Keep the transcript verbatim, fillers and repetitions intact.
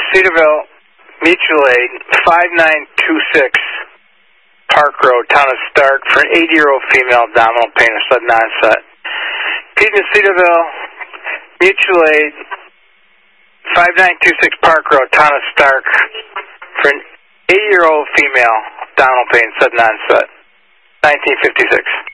Cedarville Mutual Aid, five nine two six Park Road, Town of Stark, for an eighty-year-old female, abdominal pain or sudden onset. Peden Cedarville Mutual Aid, five nine two six Park Road, Town of Stark, for an eighty-year-old female, abdominal pain, sudden onset, nineteen fifty-six.